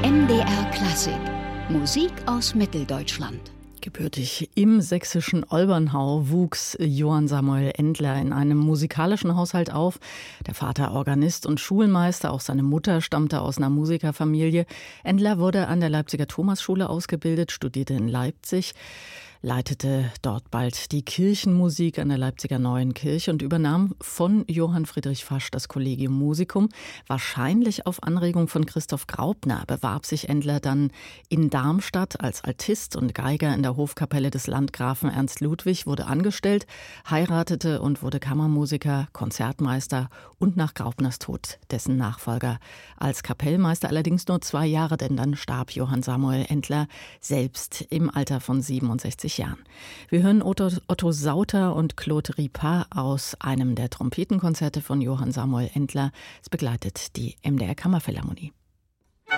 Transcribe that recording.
MDR Klassik. Musik aus Mitteldeutschland. Gebürtig im sächsischen Olbernhau wuchs Johann Samuel Endler in einem musikalischen Haushalt auf. Der Vater Organist und Schulmeister, auch seine Mutter stammte aus einer Musikerfamilie. Endler wurde an der Leipziger Thomasschule ausgebildet, studierte in Leipzig, leitete dort bald die Kirchenmusik an der Leipziger Neuen Kirche und übernahm von Johann Friedrich Fasch das Collegium Musicum. Wahrscheinlich auf Anregung von Christoph Graupner bewarb sich Endler dann in Darmstadt als Altist und Geiger in der Hofkapelle des Landgrafen Ernst Ludwig, wurde angestellt, heiratete und wurde Kammermusiker, Konzertmeister und nach Graupners Tod dessen Nachfolger als Kapellmeister. Allerdings nur 2 Jahre, denn dann starb Johann Samuel Endler selbst im Alter von 67 Jahren. Wir hören Otto Sauter und Claude Ripart aus einem der Trompetenkonzerte von Johann Samuel Endler. Es begleitet die MDR Kammerphilharmonie.